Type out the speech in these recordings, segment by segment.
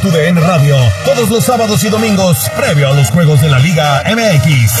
TUDN Radio, todos los sábados y domingos, previo a los juegos de la Liga MX.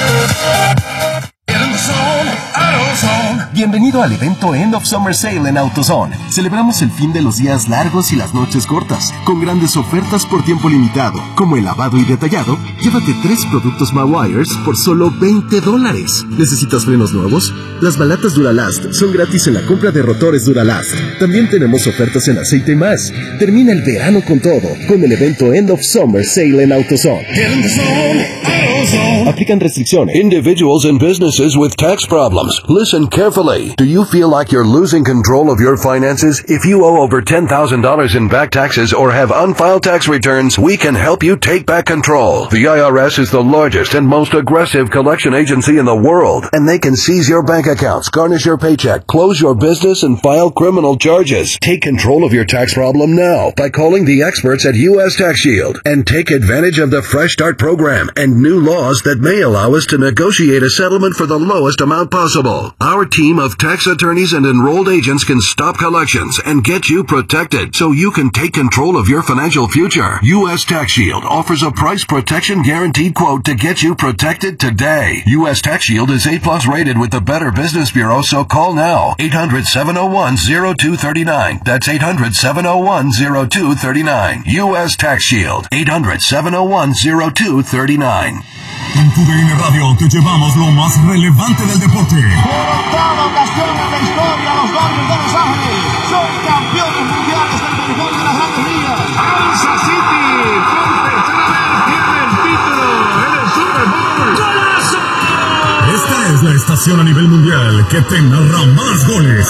Bienvenido al evento End of Summer Sale en AutoZone. Celebramos el fin de los días largos y las noches cortas, con grandes ofertas por tiempo limitado, como el lavado y detallado. Llévate 3 productos Mawires por solo $20. ¿Necesitas frenos nuevos? Las balatas Duralast son gratis en la compra de rotores Duralast. También tenemos ofertas en aceite y más. Termina el verano con todo, con el evento End of Summer Sale en AutoZone. Aplican restricciones. Individuals and businesses with tax problems. Listen carefully. Do you feel like you're losing control of your finances? If you owe over $10,000 in back taxes or have unfiled tax returns, we can help you take back control. The IRS is the largest and most aggressive collection agency in the world, and they can seize your bank accounts, garnish your paycheck, close your business, and file criminal charges. Take control of your tax problem now by calling the experts at U.S. Tax Shield and take advantage of the Fresh Start program and new laws that may allow us to negotiate a settlement for the lowest amount possible. Our team of tax attorneys and enrolled agents can stop collections and get you protected so you can take control of your financial future. U.S. Tax Shield offers a price protection guaranteed quote to get you protected today. U.S. Tax Shield is A+ rated with the Better Business Bureau, so call now. 800-701-0239. That's 800-701-0239. U.S. Tax Shield. 800-701-0239. En TUDN Radio te llevamos lo más relevante del deporte. Por octava ocasión en la historia, los Dodgers de Los Ángeles son campeones mundiales del béisbol de las Grandes Ligas. Kansas City, por tercera vez, tiene el título en el Super Bowl. ¡Golazo! Esta es la estación a nivel mundial que te narra más goles.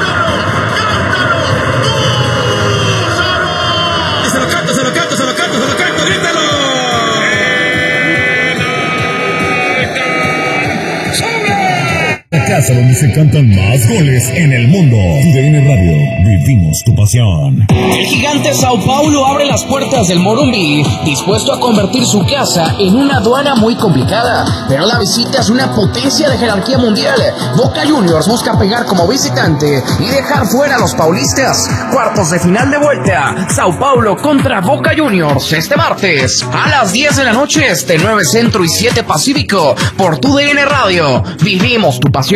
¡Se lo canto, grítalo! La casa donde se cantan más goles en el mundo. TUDN Radio, vivimos tu pasión. El gigante Sao Paulo abre las puertas del Morumbi, dispuesto a convertir su casa en una aduana muy complicada. Pero la visita es una potencia de jerarquía mundial. Boca Juniors busca pegar como visitante y dejar fuera a los paulistas. Cuartos de final de vuelta. Sao Paulo contra Boca Juniors este martes a las 10 de la noche este, 9 Centro y 7 Pacífico por TUDN Radio. Vivimos tu pasión.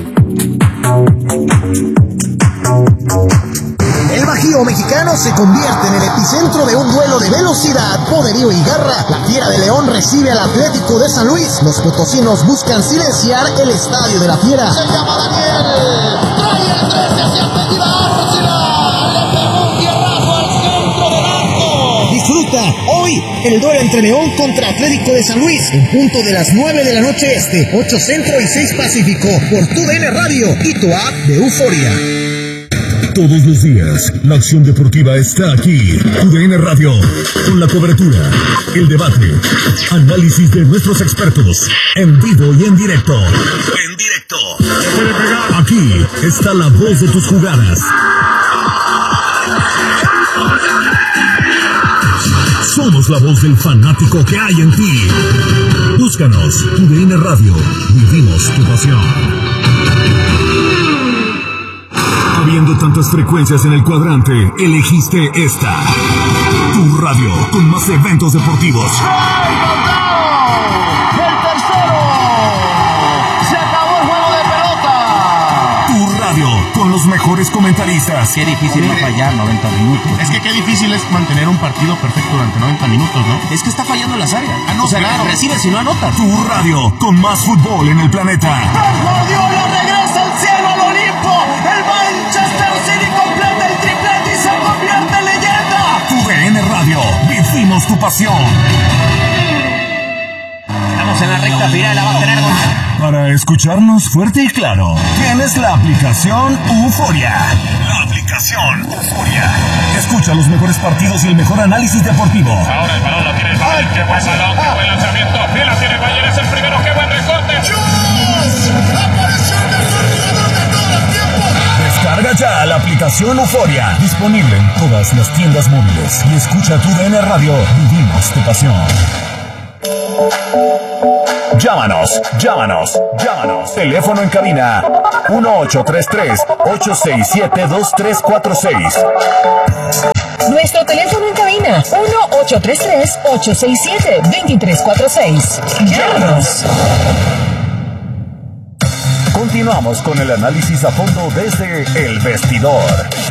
El Bajío mexicano se convierte en el epicentro de un duelo de velocidad, poderío y garra. La Fiera de León recibe al Atlético de San Luis. Los potosinos buscan silenciar el estadio de la Fiera. Se llama Daniel, trae el 13 hacia Petidárcila, le pegó un tierrazo al centro del arco. Disfruta hoy el duelo entre León contra Atlético de San Luis, en punto de las 9 de la noche este, 8 Centro y 6 Pacífico, por TUDN Radio y tu app de Euforia. Todos los días, la acción deportiva está aquí. TUDN Radio, con la cobertura, el debate, análisis de nuestros expertos, en vivo y en directo. Aquí está la voz de tus jugadas. Somos la voz del fanático que hay en ti. Búscanos, TUDN Radio, vivimos tu pasión. Habiendo tantas frecuencias en el cuadrante, elegiste esta. Tu radio, con más eventos deportivos. ¡Ay, no! ¡El tercero! ¡Se acabó el juego de pelota! Tu radio, con los mejores comentaristas. Qué difícil es fallar 90 minutos. Es que qué difícil es mantener un partido perfecto durante 90 minutos, ¿no? Es que está fallando las áreas. No, o sea, claro. recibe si no anota. Tu radio, con más fútbol en el planeta. ¡Pep Guardiola regresa al cielo, al Olimpo! ¡El Manchester City completa el triplete y se convierte en leyenda! TUDN Radio, vivimos tu pasión. Estamos en la recta final, la va a tener Para escucharnos fuerte y claro, tienes la aplicación Euforia. La aplicación Euforia. Escucha los mejores partidos y el mejor análisis deportivo. Ahora el balón lo tiene el Bayern. ¡Qué buen balón! ¡Qué buen lanzamiento! ¡Y la tiene el Bayern! ¡Es el primero! ¡Qué buen recorte! Descarga ya la aplicación Euforia. Disponible en todas las tiendas móviles. Y escucha TUDN Radio. Vivimos tu pasión. Llámanos. Teléfono en cabina 1833-867-2346. Nuestro teléfono en cabina, 1-833-867-2346. Llámanos. Continuamos con el análisis a fondo desde El Vestidor.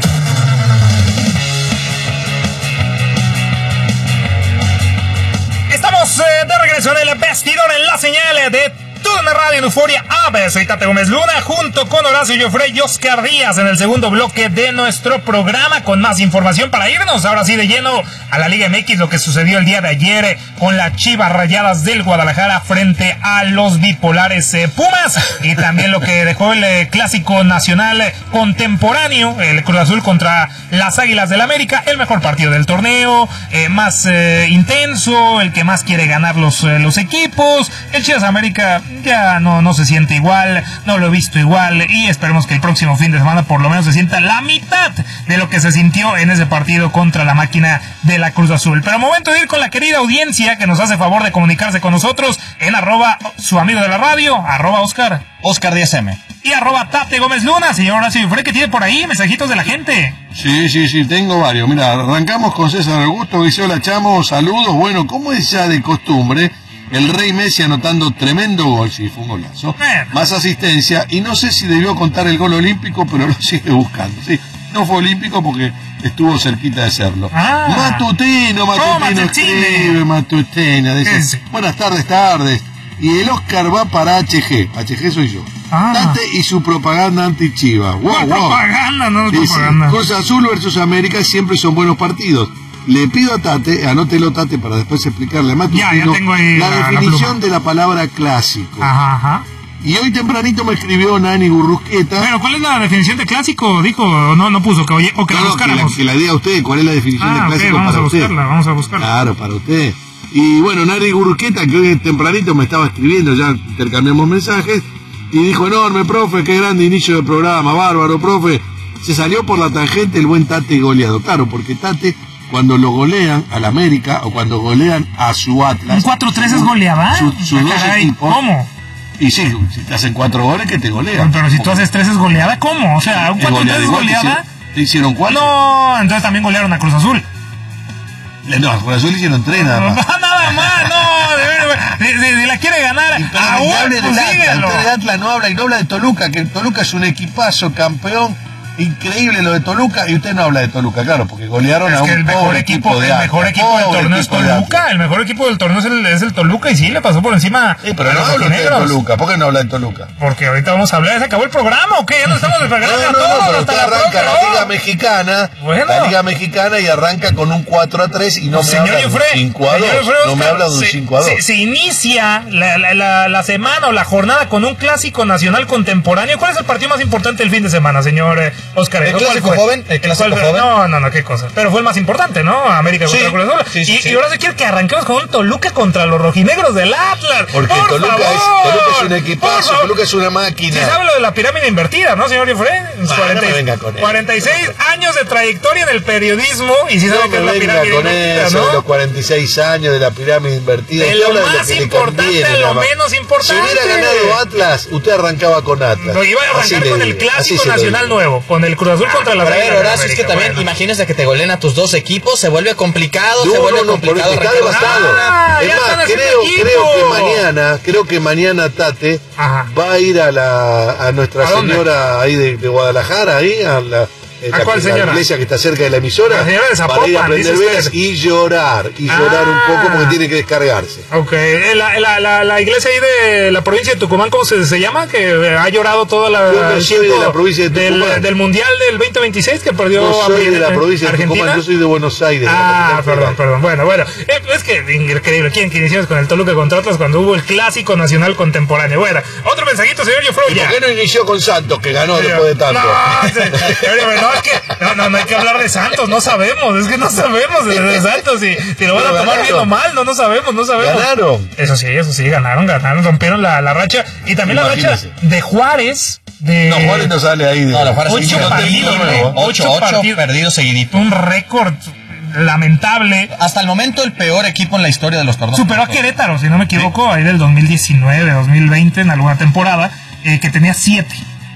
Estamos de regreso en El Vestidor, en la señal de TUDN Radio en Euforia AB. Soy Tate Gómez Luna, junto con Horacio Joffre y Oscar Díaz en el segundo bloque de nuestro programa, con más información para irnos ahora sí de lleno a la Liga MX, lo que sucedió el día de ayer con las Chivas Rayadas del Guadalajara frente a los bipolares Pumas, y también lo que dejó el Clásico Nacional Contemporáneo, el Cruz Azul contra las Águilas del América, el mejor partido del torneo, más intenso, el que más quiere ganar los equipos. El Chivas América ya no se siente igual, no lo he visto igual, y esperemos que el próximo fin de semana por lo menos se sienta la mitad de lo que se sintió en ese partido contra la máquina de la Cruz Azul. Pero momento de ir con la querida audiencia que nos hace favor de comunicarse con nosotros en @su amigo de la radio, Oscar Díaz M. y @Tate Gómez Luna. Señor Horacio Joffre, ¿qué tiene por ahí? Mensajitos de la gente. Sí, tengo varios. Mira, arrancamos con César Augusto, que dice: hola chamo, saludos. Bueno, como es ya de costumbre, el Rey Messi anotando tremendo gol, sí, fue un golazo, más asistencia, y no sé si debió contar el gol olímpico, pero lo sigue buscando, sí, no fue olímpico porque estuvo cerquita de serlo. Matutino escribe, Matutino, dice: buenas tardes, y el Oscar va para HG soy yo, Tate y su propaganda anti-Chiva. Wow. Propaganda, no dice, propaganda. Cruz Azul versus América siempre son buenos partidos. Le pido a Tate, anótelo Tate para después explicarle a Matutino, ya tengo ahí la definición de la palabra clásico. Ajá. Y hoy tempranito me escribió Nani Gurrusqueta. Pero ¿cuál es la definición de clásico? Dijo, no puso que oye, o que la buscáramos. Que la diga usted, ¿cuál es la definición de clásico para usted? Vamos a buscarla. Claro, para usted. Y bueno, Nani Gurrusqueta, que hoy tempranito me estaba escribiendo, ya intercambiamos mensajes, y dijo: enorme, profe, qué grande inicio del programa, bárbaro, profe. Se salió por la tangente el buen Tate goleado. Claro, porque Tate, cuando lo golean al América o cuando golean a su Atlas, ¿un 4-3 es goleada? Sus dos equipos. ¿Cómo? Y sí, si te hacen 4 goles, que te golean. Pero si tú haces 3 es goleada, ¿cómo? O sea, ¿un 4-3 es goleada? ¿Te hicieron 4? No, entonces también golearon a Cruz Azul. No, a Cruz Azul hicieron 3 nada más. Nada más, no. Si la quiere ganar, aún síguelo. Usted de Atlas no habla, y no habla de Toluca, que Toluca es un equipazo, campeón. Increíble lo de Toluca, y usted no habla de Toluca, claro, porque golearon a un pobre equipo de Atlas. El mejor equipo del torneo es Toluca, el mejor equipo del torneo es el Toluca, y sí, le pasó por encima. Pero no habla de Toluca, ¿por qué no habla de Toluca? Porque ahorita vamos a hablar, ¿se acabó el programa o qué? Ya no estamos despertando a todos, pero hasta usted arranca la Liga Mexicana, la Liga Mexicana, y arranca con un 4-3 y no me habla de un 5-2, no me habla de un 5-2. Se inicia la semana o la jornada con un clásico nacional contemporáneo. ¿Cuál es el partido más importante del fin de semana, señor Oscar? ¿El clásico joven? ¿El clásico joven? No, qué cosa. Pero fue el más importante, ¿no? América contra Cruz Azul. Y ahora se quiere que arranquemos con un Toluca contra los rojinegros del Atlas. Porque Toluca es un equipazo, Toluca es una máquina. Sí sabe lo de la pirámide invertida, ¿no, señor Joffre? 46 años de trayectoria en el periodismo, y sí sabe que es la pirámide invertida, ¿no? Los 46 años de la pirámide invertida. De lo más importante a lo menos importante. Si hubiera ganado Atlas, usted arrancaba con Atlas. Lo iba a arrancar con el clásico nacional nuevo, con el Cruz Azul contra la Águilas. Pero Horacio, es que también imagínese que te goleen a tus dos equipos, se vuelve complicado, complicado. Está devastado. Es más, creo que mañana Tate va a ir a Nuestra Señora ahí de Guadalajara, ahí a la iglesia que está cerca de la emisora, la señora de Zapopan, para ir a prender velas y llorar un poco, porque tiene que descargarse. Ok, la iglesia ahí de la provincia de Tucumán, ¿cómo se llama? Que ha llorado toda yo soy de la provincia de Tucumán. Del Mundial del 2026 que perdió no soy de la provincia de Tucumán, yo soy de Buenos Aires. Perdón. Bueno, es que increíble. ¿Quién iniciamos con el Toluca contra Atlas cuando hubo el clásico nacional contemporáneo? Bueno, otro mensajito, señor Joffre. ¿Y por qué no inició con Santos, que ganó después de tanto? No, es que no hay que hablar de Santos, no sabemos de Santos, si lo van a tomar bien o mal, no sabemos. Ganaron. Eso sí, ganaron, rompieron la racha, y también la racha de Juárez. No, Juárez no sale ahí. No, Juárez 8 partidos perdidos seguiditos. Un récord lamentable. Hasta el momento el peor equipo en la historia de los torneos. Superó a Querétaro, si no me equivoco, ahí del 2019, 2020, en alguna temporada, que tenía 7.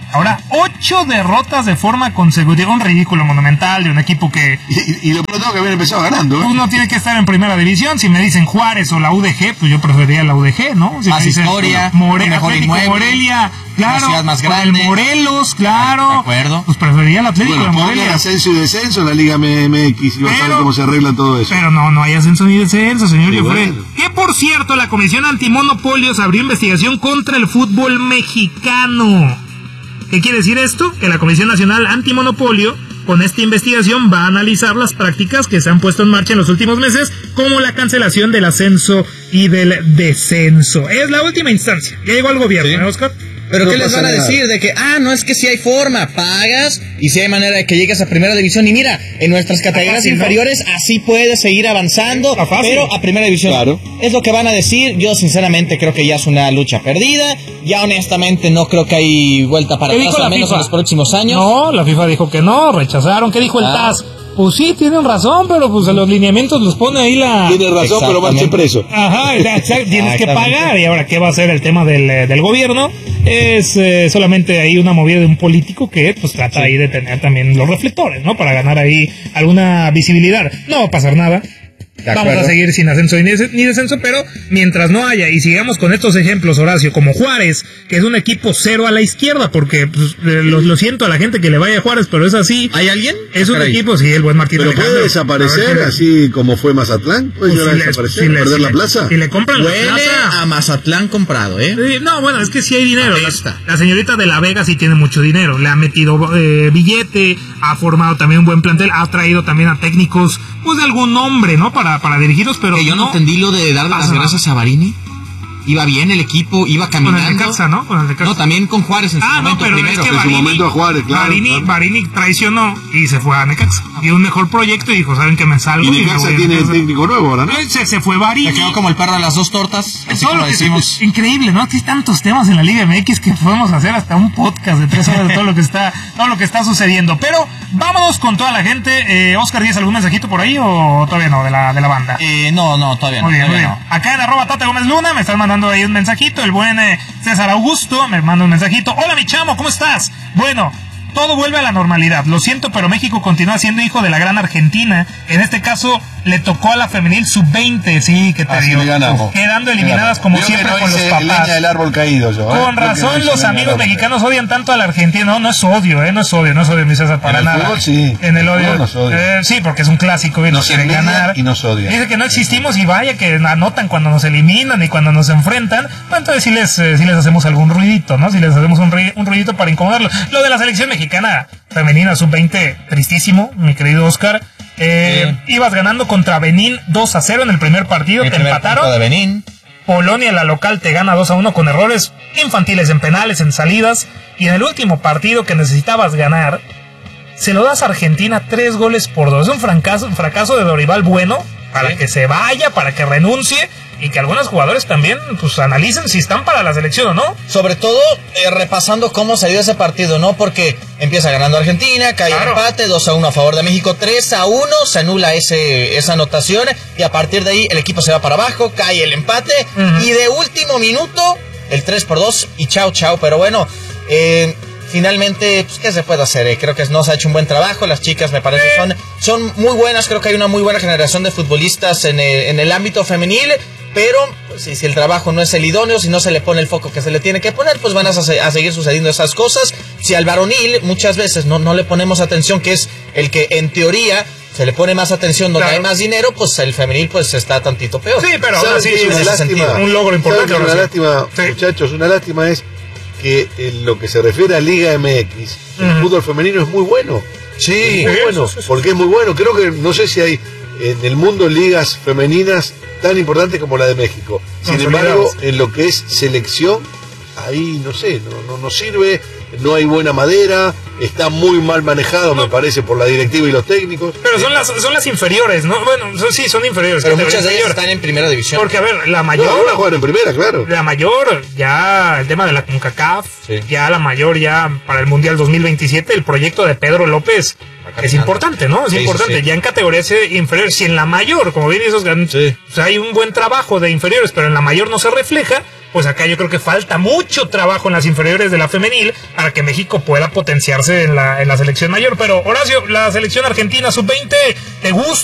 Ahora, 8 derrotas de forma consecutiva, un ridículo monumental de un equipo que... Y lo peor que habían empezado ganando. Uno tiene que estar en primera división. Si me dicen Juárez o la UDG, pues yo preferiría la UDG, ¿no? Si más me dicen, historia, Atlético inmueble, Morelia, claro, una ciudad más con grande. el Morelos, claro. De acuerdo. Pues preferiría el Atlético de Morelia. Pongan ascenso y descenso en la Liga MX y vas a ver cómo se arregla todo eso. Pero no hay ascenso ni descenso, señor Jofre. Bueno. Que por cierto, la Comisión Antimonopolios abrió investigación contra el fútbol mexicano. ¿Qué quiere decir esto? Que la Comisión Nacional Antimonopolio, con esta investigación, va a analizar las prácticas que se han puesto en marcha en los últimos meses, como la cancelación del ascenso y del descenso. Es la última instancia. Ya llegó al gobierno, ¿eh, Oscar? Pero No ¿qué les van a pasa nada. decir? De que, no es que si hay forma, pagas, y si hay manera de que llegues a primera división. Y mira, en nuestras categorías fácil, ¿no? inferiores, así puedes seguir avanzando, Está fácil. pero a primera división. Claro. Es lo que van a decir. Yo sinceramente creo que ya es una lucha perdida. Ya honestamente no creo que hay vuelta para ¿Qué atrás, dijo la al menos FIFA? en los próximos años. No, la FIFA dijo que no, rechazaron. ¿Qué dijo el TAS? Pues sí, tienen razón, pero pues los lineamientos los pone ahí la... Tienes razón, pero marche preso. Ajá, tienes que pagar. Y ahora, ¿qué va a hacer el tema del gobierno? Es solamente ahí una movida de un político que pues trata ahí de tener también los reflectores, ¿no? Para ganar ahí alguna visibilidad. No va a pasar nada. Vamos a seguir sin ascenso ni descenso, pero mientras no haya, y sigamos con estos ejemplos, Horacio, como Juárez, que es un equipo cero a la izquierda, porque pues, lo siento a la gente que le vaya a Juárez, pero es así. ¿Hay alguien? Es un equipo, sí, el buen Martín Pero Alejandro. puede desaparecer, así como fue Mazatlán. Puede llegar a desaparecer, perder la plaza. Si le compran la Huele plaza. a Mazatlán comprado, ¿eh? Sí, no, bueno, es que sí hay dinero. Apesta. La señorita de La Vega sí tiene mucho dinero. Le ha metido billete, ha formado también un buen plantel, ha traído también a técnicos, pues de algún nombre, ¿no? Para dirigirlos, pero Que yo no entendí lo de darle las gracias a Barini. Iba bien el equipo, iba caminando. Con el Necaxa, ¿no? Con el Necaxa. No, también con Juárez en su momento pero primero. es que En su momento a Juárez, claro. Barini traicionó y se fue a Necaxa. Vio un mejor proyecto y dijo, ¿saben que me salgo? Y me Necaxa voy a tiene Necaxa. técnico nuevo ahora, ¿no? Se fue Barini. Se quedó como el perro de las dos tortas, así Todo como lo que decimos. increíble, ¿no? Hay tantos temas en la Liga MX que podemos hacer hasta un podcast de 3 horas de todo lo que está sucediendo. Pero vámonos con toda la gente. Oscar, ¿tienes algún mensajito por ahí o todavía no de la banda? No, todavía no. Muy bien, muy bien. No. Acá en @Tate Gómez Luna me están mandando ahí un mensajito. El buen César Augusto me manda un mensajito. Hola, mi chamo, ¿cómo estás? Bueno, todo vuelve a la normalidad. Lo siento, pero México continúa siendo hijo de la gran Argentina. En este caso, le tocó a la femenil sub-20. Sí, que te Así digo. le ganamos. Quedando eliminadas como Yo siempre que no con los hice papás. leña del árbol caído yo. Con Yo que no razón hice los leña del amigos árbol mexicanos odian tanto a la Argentina. No es odio, no es odio, mi César, para En el nada. fútbol, sí. En el En el odio. fútbol nos odian. Sí, porque es un clásico y nos quieren envidian ganar. y nos odian. Dice que no existimos y vaya que anotan cuando nos eliminan y cuando nos enfrentan. Bueno, entonces sí les hacemos algún ruidito, ¿no? Si les hacemos un ruidito para incomodarlos. Lo de la selección mexicana femenina sub-20, tristísimo, mi querido Oscar. Ibas ganando contra Benín 2-0 en el primer partido, El te primer empataron. punto de Benín. Polonia, la local, te gana 2-1 con errores infantiles en penales, en salidas. Y en el último partido que necesitabas ganar, se lo das a Argentina 3-2. Es un fracaso de Dorival bueno, para que se vaya, para que renuncie. Y que algunos jugadores también pues analicen si están para la selección o no. Sobre todo repasando cómo salió ese partido, ¿no? Porque empieza ganando Argentina, cae el empate, 2-1 a favor de México, 3-1, se anula esa anotación y a partir de ahí el equipo se va para abajo, cae el empate y de último minuto el 3-2 y chao, pero bueno, finalmente, pues, ¿qué se puede hacer? Creo que no se ha hecho un buen trabajo. Las chicas, me parece, son muy buenas. Creo que hay una muy buena generación de futbolistas en el ámbito femenil. Pero pues, si el trabajo no es el idóneo, si no se le pone el foco que se le tiene que poner, pues van a seguir sucediendo esas cosas. Si al varonil muchas veces no le ponemos atención, que es el que en teoría se le pone más atención donde hay más dinero, pues el femenil pues está tantito peor. Sí, pero ¿Saben sí, qué? en Una ese lástima. sentido, un logro importante. ¿Saben qué? Una lástima, Sí. muchachos, una lástima es que en lo que se refiere a Liga MX, el fútbol femenino es muy bueno. Sí, muy bueno, porque es muy bueno. Creo que no sé si hay en el mundo ligas femeninas tan importantes como la de México. Sin embargo, en lo que es selección, ahí no sé, no sirve, no hay buena madera, está muy mal manejado, me parece, por la directiva y los técnicos. Pero son las inferiores, ¿no? Bueno, son inferiores. pero muchas de ellas están en primera división. Porque, a ver, la No, mayor... ahora juegan en primera, claro. La mayor, ya el tema de la CONCACAF, ya la mayor, ya para el Mundial 2027, el proyecto de Pedro López es importante, ¿no? Es importante. Ya en categorías inferiores, si en la mayor, como bien dices, hay un buen trabajo de inferiores, pero en la mayor no se refleja, pues acá yo creo que falta mucho trabajo en las inferiores de la femenil para que México pueda potenciarse en la selección mayor. Pero Horacio, la selección argentina sub-20, ¿te gusta